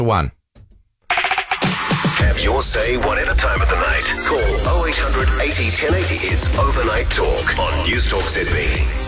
1. Have your say whatever time of the night. Call 0800 80 1080. It's Overnight Talk on News Talk ZB.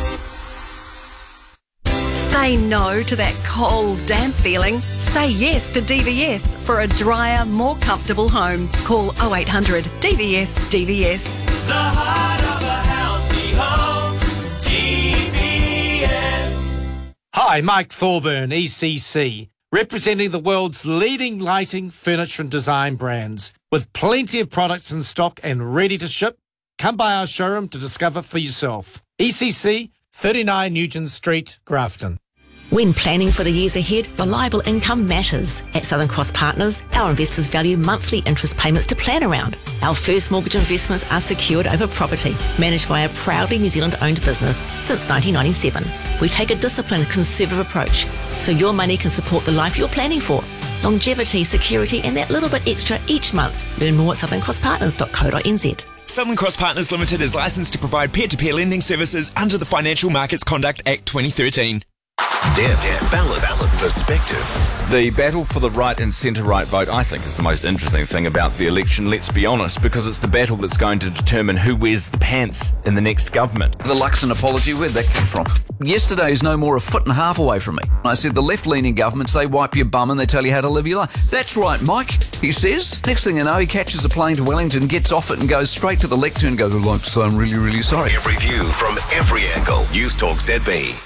Say no to that cold, damp feeling. Say yes to DVS for a drier, more comfortable home. Call 0800 DVS DVS. The heart of a healthy home, DVS. Hi, Mike Thorburn, ECC, representing the world's leading lighting, furniture and design brands. With plenty of products in stock and ready to ship, come by our showroom to discover for yourself. ECC, 39 Nugent Street, Grafton. When planning for the years ahead, reliable income matters. At Southern Cross Partners, our investors value monthly interest payments to plan around. Our first mortgage investments are secured over property, managed by a proudly New Zealand-owned business since 1997. We take a disciplined, conservative approach, so your money can support the life you're planning for. Longevity, security, and that little bit extra each month. Learn more at southerncrosspartners.co.nz. Southern Cross Partners Limited is licensed to provide peer-to-peer lending services under the Financial Markets Conduct Act 2013. Depth, balance, perspective. The battle for the right and centre-right vote, I think, is the most interesting thing about the election, let's be honest, because it's the battle that's going to determine who wears the pants in the next government. The Luxon apology, where'd that come from? Yesterday is no more a foot and a half away from me. I said the left-leaning governments, they wipe your bum and they tell you how to live your life. That's right, Mike, he says. Next thing you know, he catches a plane to Wellington, gets off it and goes straight to the lectern and goes, well, so I'm really, really sorry. Every view from every angle. News Talk ZB.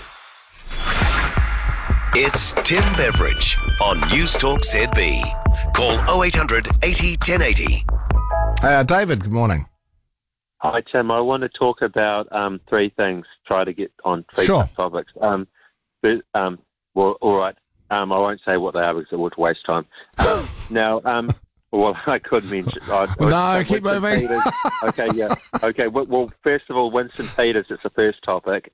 It's Tim Beveridge on News Talk ZB. Call 0800 80 1080. David, good morning. Hi, Tim. I want to talk about three things. Try to get on three topics. All right. I won't say what they are because it would waste time. Now, I could mention. Keep moving. Okay, yeah. Okay. Well, first of all, Winston Peters. It's the first topic,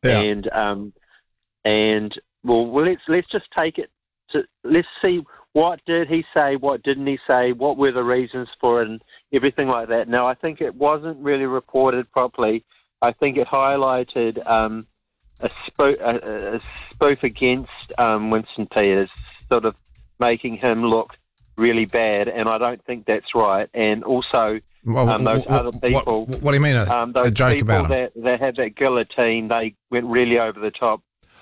let's just take it to. Let's see what did he say, what didn't he say, what were the reasons for it, and everything like that. Now, I think it wasn't really reported properly. I think it highlighted a spoof against Winston Peters, sort of making him look really bad, and I don't think that's right. And also, those other people. What do you mean? A joke about him? That had that guillotine, they went really over the top.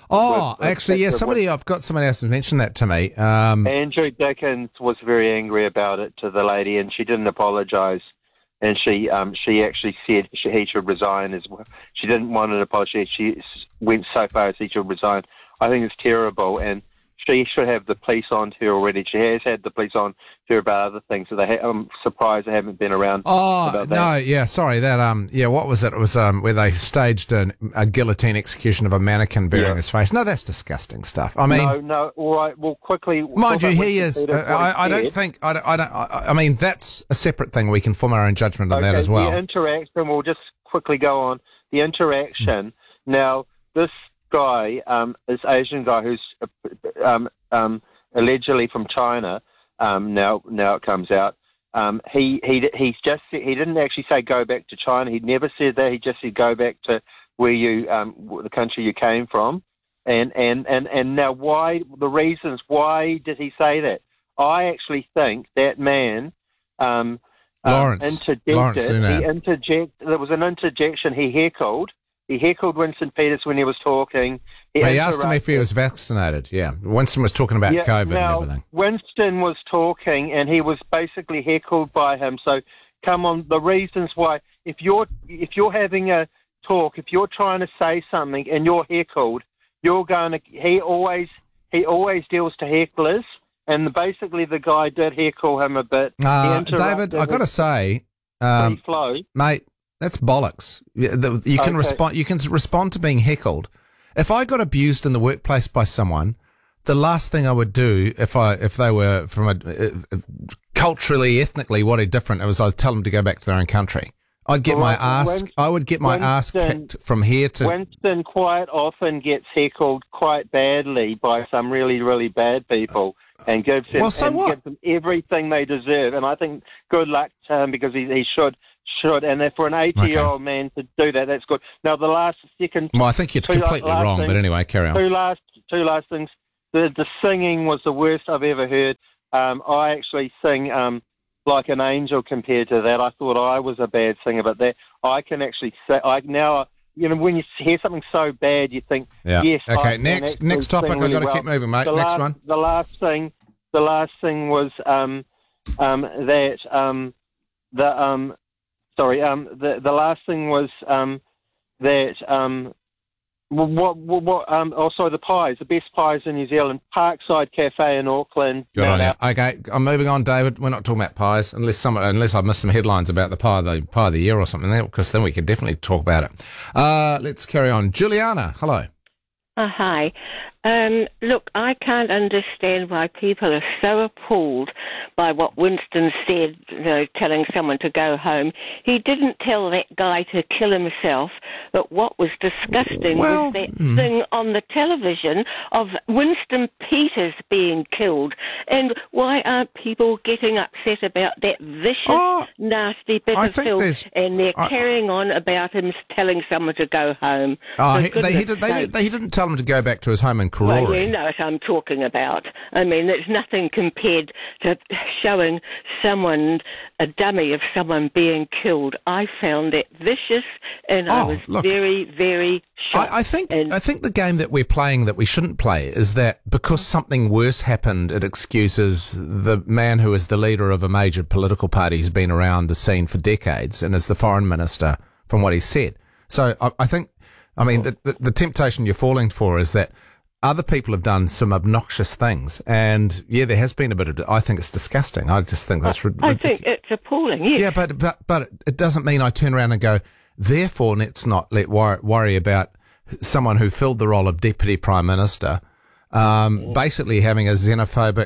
I've got somebody else who mentioned that to me. Andrew Dickens was very angry about it to the lady, and she didn't apologise. And she actually said he should resign as well. She didn't want an apology. She went so far as he should resign. I think it's terrible, and she should have the police on to her already. She has had the police on to her about other things, so I'm surprised they haven't been around about that. No, yeah, sorry, what was it? It was where they staged a guillotine execution of a mannequin burying his face. No, that's disgusting stuff. I mean... No, all right, well, quickly... Mind you, he is... I mean, that's a separate thing. We can form our own judgment on that as well. The interaction, we'll just quickly go on. The interaction. Now, this guy, this Asian guy who's allegedly from China. Now it comes out. He didn't actually say go back to China. He never said that. He just said go back to where you the country you came from. And now why the reasons why did he say that? I actually think that man Lawrence interjected. There was an interjection. He heckled Winston Peters when he was talking. He asked him if he was vaccinated. Yeah, Winston was talking about COVID and everything. Winston was talking, and he was basically heckled by him. So, come on, the reasons why. If you're having a talk, if you're trying to say something and you're heckled, you're going to. He always deals to hecklers, and basically the guy did heckle him a bit. David, I got to say, mate. That's bollocks. You can respond. You can respond to being heckled. If I got abused in the workplace by someone, the last thing I would do if they were from a culturally, ethnically, what different, I'd tell them to go back to their own country. I'd get my ass. I would get my ass kicked from here to. Winston quite often gets heckled quite badly by some really, really bad people, and gives them everything they deserve. And I think good luck to him because he should. And for an 80-year-old man to do that, that's good. Now, the last second... Well, I think you're completely wrong, but anyway, carry on. Two last things. The singing was the worst I've ever heard. I actually sing like an angel compared to that. I thought I was a bad singer, but that I can actually say. When you hear something so bad, you think, yes. Okay. Next topic. I've got to keep moving, mate. Next one. The last thing was the last thing was the pies, the best pies in New Zealand, Parkside Cafe in Auckland. Good on you. Okay, I'm moving on, David. We're not talking about pies, unless I've missed some headlines about the pie of the year or something, because then we could definitely talk about it. Let's carry on. Juliana, hello. Hi. Look, I can't understand why people are so appalled by what Winston said, telling someone to go home. He didn't tell that guy to kill himself, but what was disgusting was that thing on the television of Winston Peters being killed. And why aren't people getting upset about that vicious, nasty bit of film? And they're carrying on about him telling someone to go home. He didn't tell him to go back to his home in Karori. Well, you know what I'm talking about. I mean, it's nothing compared to showing someone, a dummy of someone being killed. I found it vicious, and I was very, very shocked. I think the game that we're playing that we shouldn't play is that because something worse happened, it excuses the man who is the leader of a major political party who's been around the scene for decades and is the foreign minister from what he said. So I think, the temptation you're falling for is that other people have done some obnoxious things, and there has been a bit of. I think it's disgusting. I just think that's ridiculous. I think it's appalling. Yes. Yeah, but it doesn't mean I turn around and go. Therefore, let's not worry about someone who filled the role of deputy prime minister, basically having a xenophobic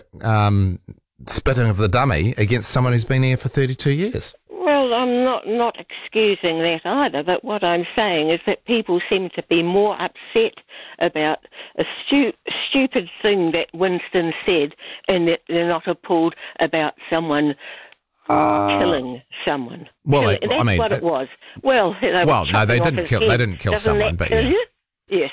spitting of the dummy against someone who's been here for 32 years. Well, I'm not excusing that either, but what I'm saying is that people seem to be more upset about a stupid thing that Winston said, and that they're not appalled about someone killing someone. Well, that's what it was. Well, no, they didn't kill. They didn't kill someone, but yeah. Yes.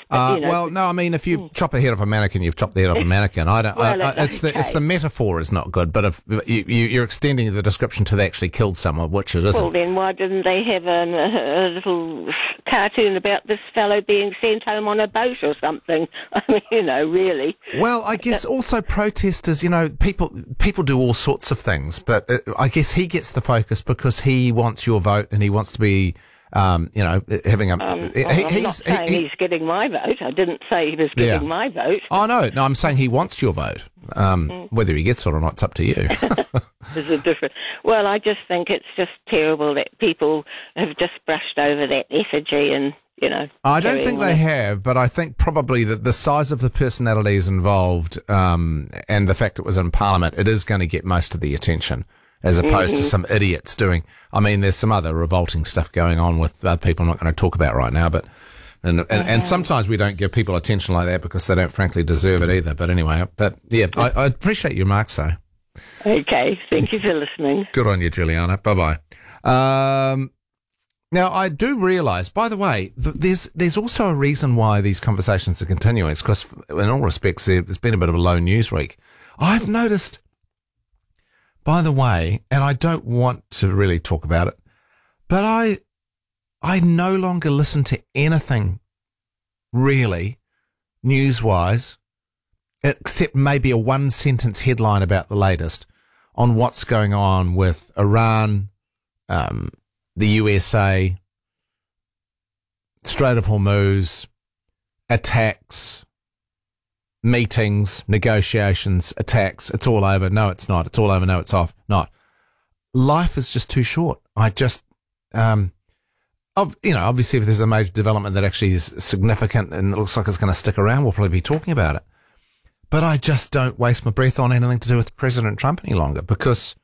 If you chop a head off a mannequin, you've chopped the head off a mannequin. It's the metaphor is not good, but if you're extending the description to they actually killed someone, which it isn't. Well, then why didn't they have a little cartoon about this fellow being sent home on a boat or something? I mean, really. Well, I guess also protesters, people do all sorts of things, but I guess he gets the focus because he wants your vote and he wants to be. Having a. I'm not saying he's getting my vote. I didn't say he was getting my vote. Oh, no, I'm saying he wants your vote. Whether he gets it or not, it's up to you. There's a difference. Well, I just think it's just terrible that people have just brushed over that effigy and, I don't think they have, but I think probably that the size of the personalities involved and the fact it was in Parliament, it is going to get most of the attention. As opposed to some idiots doing. There's some other revolting stuff going on with people I'm not going to talk about right now. But and sometimes we don't give people attention like that because they don't frankly deserve it either. But anyway, I appreciate your remarks though. Okay, thank you for listening. Good on you, Juliana. Bye bye. Now I do realise, by the way, there's also a reason why these conversations are continuing. It's because in all respects there's been a bit of a low news week. I've noticed. By the way, and I don't want to really talk about it, but I no longer listen to anything really news-wise, except maybe a one-sentence headline about the latest on what's going on with Iran, the USA, Strait of Hormuz, attacks, meetings, negotiations, attacks. It's all over. No, it's not. It's all over. No, it's off. Not. Life is just too short. I just, obviously if there's a major development that actually is significant and it looks like it's going to stick around, we'll probably be talking about it. But I just don't waste my breath on anything to do with President Trump any longer because,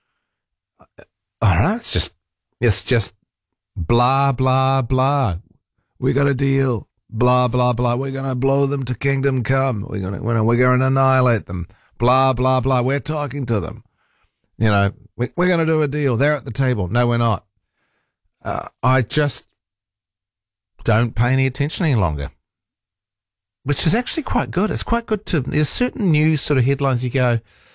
I don't know, it's just blah, blah, blah. We got a deal. Blah, blah, blah. We're going to blow them to kingdom come. We're going to annihilate them. Blah, blah, blah. We're talking to them. We're going to do a deal. They're at the table. No, we're not. I just don't pay any attention any longer, which is actually quite good. It's quite good there's certain news sort of headlines you go,